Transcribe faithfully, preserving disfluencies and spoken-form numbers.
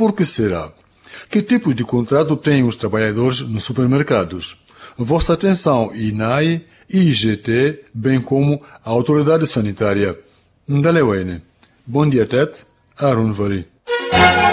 por que será? Que tipo de contrato têm os trabalhadores nos supermercados? Vossa atenção, I N A I, I G T, bem como a autoridade sanitária. Ndalewene. Bom dia, Tet. Arun Vali.